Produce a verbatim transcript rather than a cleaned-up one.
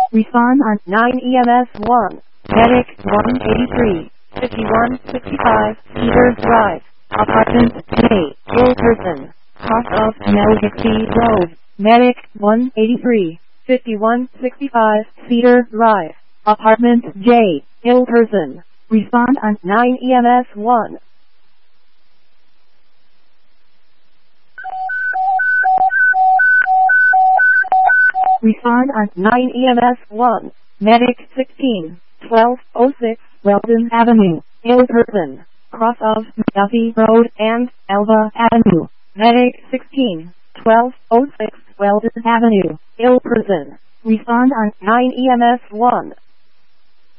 Respond on nine E M S one. Medic one eighty-three, fifty-one sixty-five, Cedar Drive. Apartment J. Ill person. Cross of Melgixi Road. Medic one eighty-three, fifty-one sixty-five, Cedar Drive. Apartment J. Ill person. Respond on nine E M S one. Respond on nine E M S one. Medic sixteen, twelve oh six, Weldon Avenue, Ill person. Cross of Duffy Road and Elva Avenue. Medic sixteen, twelve oh six, Weldon Avenue, Ill person. Respond on nine E M S one.